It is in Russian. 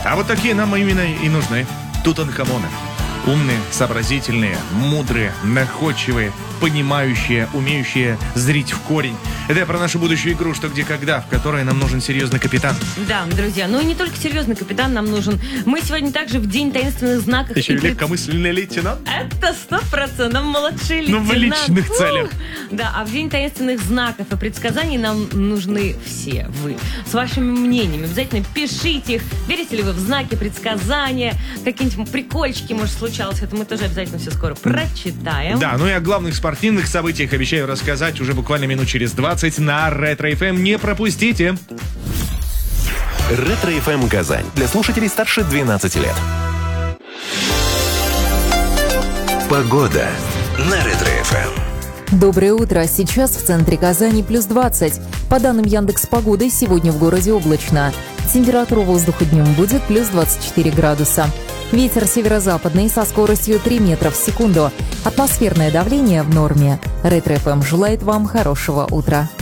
А вот такие нам именно и нужны. Тутанхамоны. Умные, сообразительные, мудрые, находчивые, понимающие, умеющие зрить в корень. Это я про нашу будущую игру «Что, где, когда», в которой нам нужен серьезный капитан. Да, друзья, ну и не только серьезный капитан нам нужен. Мы сегодня также в День таинственных знаков. Еще и легкомысленный лейтенант. Это 100%, младший лейтенант. Ну, в личных целях. Да, а в День таинственных знаков и предсказаний нам нужны все вы. С вашими мнениями. Обязательно пишите их. Верите ли вы в знаки, предсказания, какие-нибудь прикольчики, может, случалось. Это мы тоже обязательно все скоро прочитаем. Да, ну и о главных спортивных событиях обещаю рассказать уже буквально минут через 20 на Ретро ФМ. Не пропустите. Ретро ФМ Казань. Для слушателей старше 12 лет. Погода на Ретро ФМ. Доброе утро. Сейчас в центре Казани плюс 20. По данным Яндекс.Погоды, сегодня в городе облачно. Температура воздуха днем будет плюс 24 градуса. Ветер северо-западный со скоростью 3 метра в секунду. Атмосферное давление в норме. Ретро ФМ желает вам хорошего утра.